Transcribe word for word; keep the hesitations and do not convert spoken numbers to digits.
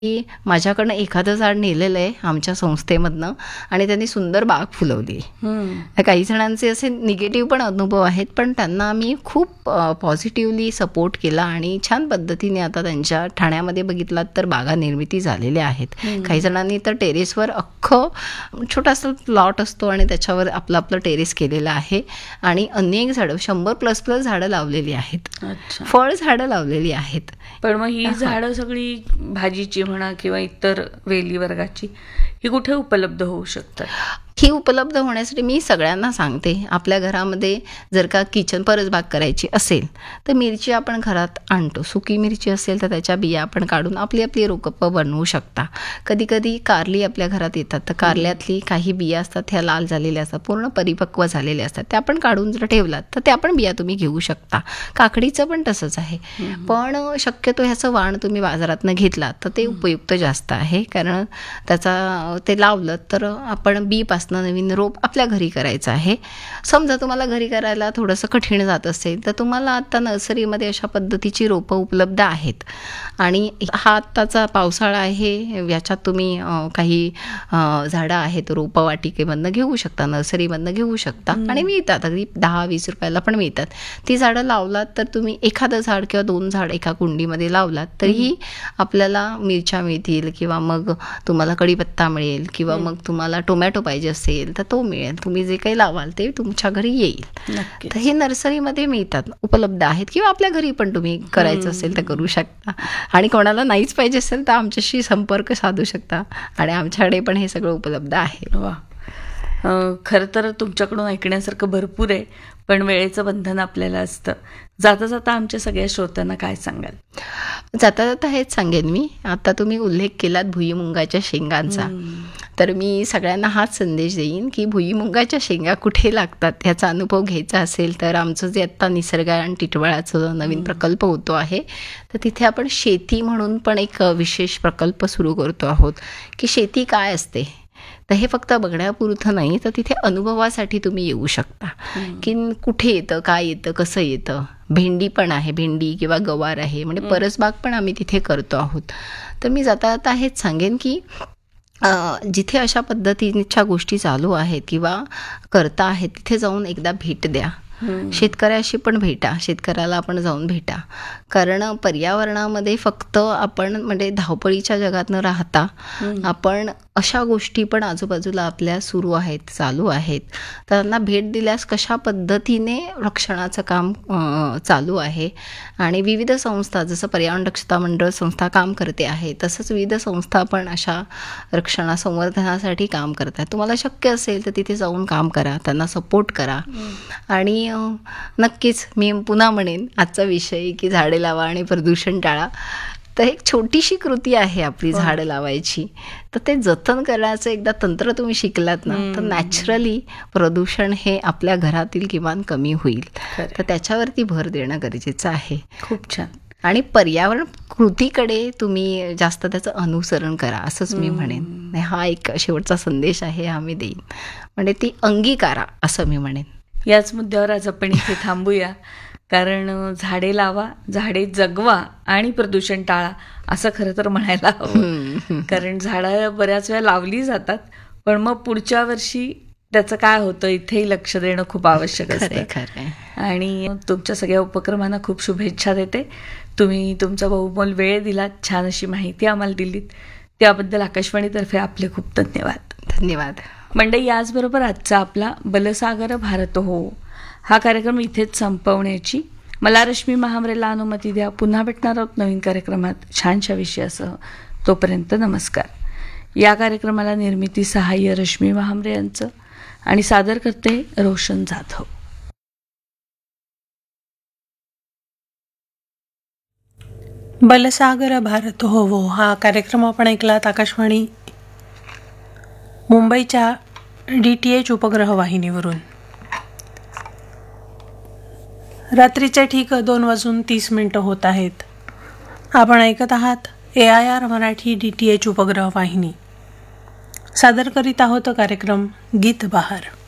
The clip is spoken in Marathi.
की माझ्याकडनं एखादं झाड नेलेलं आहे आमच्या संस्थेमधनं आणि त्यांनी सुंदर बाग फुलवली. काही जणांचे असे निगेटिव्ह पण अनुभव आहेत, पण त्यांना आम्ही खूप पॉझिटिव्हली सपोर्ट केला आणि छान पद्धतीने आता त्यांच्या ठाण्यामध्ये बघितलात तर बागा निर्मिती झालेल्या आहेत. काही जणांनी तर टेरेसवर अख्खं छोटासा प्लॉट असतो आणि त्याच्यावर आपलं आपलं टेरेस केलेलं आहे आणि अनेक झाडं शंभर प्लस प्लस झाडं लावलेली आहेत. फळ झाडं लावलेली आहेत. पण मग ही झाडं सगळी भाजीची म्हणा किंवा इतर वेली वर्गाची ही कुठे उपलब्ध होऊ शकतात? ही उपलब्ध होण्यासाठी मी सगळ्यांना सांगते, आपल्या घरामध्ये जर का किचन परसबाग करायची असेल तर मिरची आपण घरात आणतो. सुकी मिरची असेल तर त्याच्या बिया आपण काढून आपली आपली रोपं बनवू शकता. कधी कधी कारली आपल्या घरात येतात तर कारल्यातली काही बिया असतात ह्या लाल झालेल्या असतात, पूर्ण परिपक्व झालेल्या असतात, त्या आपण काढून जर ठेवलात तर त्या पण बिया तुम्ही घेऊ शकता. काकडीचं पण तसंच आहे. पण शक्यतो ह्याचं वाण तुम्ही बाजारातनं घेतलात तर ते उपयुक्त जास्त आहे, कारण त्याचा ते लावलं तर आपण बी पासून नवीन रोप आपल्या घरी करायचं आहे. समजा तुम्हाला घरी करायला थोडंसं कठीण जात असेल तर तुम्हाला आता नर्सरीमध्ये अशा पद्धतीची रोपं उपलब्ध आहेत आणि हा आत्ताचा पावसाळा आहे, याच्यात तुम्ही काही झाडं आहेत रोपवाटिकेमधनं घेऊ शकता, नर्सरीमधनं घेऊ शकता आणि मिळतात, अगदी दहा वीस रुपयाला पण मिळतात. ती झाडं लावलात तर तुम्ही एखादं झाड किंवा दोन झाड एका कुंडीमध्ये लावलात तरीही आपल्याला मिरच्या मिळतील किंवा मग तुम्हाला कढीपत्ता मिळेल किंवा मग तुम्हाला टोमॅटो पाहिजे असेल तर तो मिळेल. तुम्ही जे काही लावाल ते तुमच्या घरी येईल. तर हे नर्सरीमध्ये मिळतात, उपलब्ध आहेत, किंवा आपल्या घरी पण तुम्ही करायचं असेल तर करू शकता. आणि कोणाला नाहीच पाहिजे असेल तर आमच्याशी संपर्क साधू शकता आणि आमच्याकडे पण हे सगळं उपलब्ध आहे. वा, खरं तर तुमच्याकडून ऐकण्यासारखं भरपूर आहे, पण वेळेचं बंधन आपल्याला असतं. जाता जाता आमच्या सगळ्या श्रोत्यांना काय सांगाल? जाता जाता हेच सांगेन मी, आता तुम्ही उल्लेख केलात भुईमुंगाच्या शेंगांचा, तर मी सगळ्यांना हाच संदेश देईन की भुईमुंगाच्या शेंगा कुठे लागतात ह्याचा अनुभव घ्यायचा असेल तर आमचं जे आत्ता निसर्ग आणि टिटवाळाचं नवीन प्रकल्प होतो आहे तर तिथे आपण शेती म्हणून पण एक विशेष प्रकल्प सुरू करतो आहोत की शेती काय असते. तर हे फक्त बघण्यापुरतं नाही तर तिथे अनुभवासाठी तुम्ही येऊ शकता की कुठे येतं, काय येतं, कसं येतं. भेंडी पण आहे, भेंडी किंवा गवार आहे, म्हणजे परसबाग पण आम्ही तिथे करतो आहोत. तर मी जाता जाता हेच सांगेन की जिथे अशा पद्धतीच्या गोष्टी चालू आहेत किंवा करता आहेत तिथे जाऊन एकदा भेट द्या. शेतकऱ्याशी पण भेटा, शेतकऱ्याला आपण जाऊन भेटा, कारण पर्यावरणामध्ये फक्त आपण म्हणजे धावपळीच्या जगात न राहता आपण अशा गोष्टी पण आजूबाजूला आपल्या सुरू आहेत, चालू आहेत, त्यांना भेट दिल्यास कशा पद्धतीने रक्षणाचं काम चालू आहे. आणि विविध संस्था, जसं पर्यावरण दक्षता मंडळ संस्था काम करते आहे तसंच विविध संस्था पण अशा रक्षणा संवर्धनासाठी काम करतात. तुम्हाला शक्य असेल तर तिथे जाऊन काम करा, त्यांना सपोर्ट करा. आणि नक्कीच मी पुन्हा म्हणेन आजचा विषय की झाडे लावा आणि प्रदूषण टाळा, तर एक छोटीशी कृती आहे आपली झाडं लावायची, तर ते जतन करण्याचं एकदा तंत्र तुम्ही शिकलात ना तर नॅचरली प्रदूषण हे आपल्या घरातील किमान कमी होईल. तर त्याच्यावरती भर देणं गरजेचं आहे. खूप छान. आणि पर्यावरण कृतीकडे तुम्ही जास्त त्याचं अनुसरण करा असंच मी म्हणेन. हा एक शेवटचा संदेश आहे हा मी देईन, म्हणजे ती अंगीकारा असं मी म्हणेन. याच मुद्द्यावर आज आपण इथे थांबूया, कारण झाडे लावा, झाडे जगवा आणि प्रदूषण टाळा असं खरं तर म्हणायला हवं. कारण झाडं बऱ्याच वेळा लावली जातात पण मग पुढच्या वर्षी त्याचं काय होतं इथेही लक्ष देणं खूप आवश्यक असतं. आणि तुमच्या सगळ्या उपक्रमांना खूप शुभेच्छा देते. तुम्ही तुमचा बहुमोल वेळ दिलात, छान अशी माहिती आम्हाला दिलीत, त्याबद्दल आकाशवाणीतर्फे आपले खूप धन्यवाद. धन्यवाद मंडळी. याचबरोबर आजचा आपला बलसागर भारत हो हा कार्यक्रम इथेच संपवण्याची मला रश्मी महामरेला अनुमती द्या. पुन्हा भेटणार आहोत नवीन कार्यक्रमात छानशा विषयासह. तोपर्यंत नमस्कार. या कार्यक्रमाला निर्मिती सहाय्य रश्मी महामरे यांचं आणि सादर करते रोशन जाधव. बलसागर भारत हो हा कार्यक्रम आपण ऐकलात आकाशवाणी मुंबईच्या डी टी एच उपग्रह वाहिनीवरून. रात्रीचे ठीक दोन वाजून तीस मिनटं होत आहेत. आपण ऐकत आहात ए I R Marathi D T H उपग्रह वाहिनी. सादर करीत आहोत कार्यक्रम गीत बहार.